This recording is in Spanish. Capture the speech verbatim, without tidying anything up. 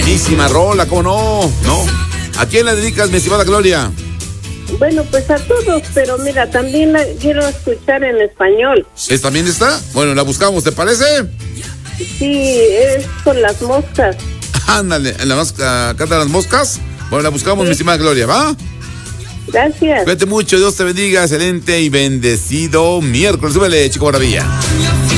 Buenísima rola, ¿cómo no? ¿No? ¿A quién la dedicas, mi estimada Gloria? Bueno, pues a todos, pero mira, también la quiero escuchar en español. ¿Es también está? Bueno, la buscamos, ¿te parece? Sí, es con las moscas. Ándale, ¿en la mosca, canta las moscas? Bueno, la buscamos, sí. Mi estimada Gloria, ¿va? Gracias. Cuídate mucho, Dios te bendiga, excelente y bendecido miércoles. Súbele, Chico Maravilla.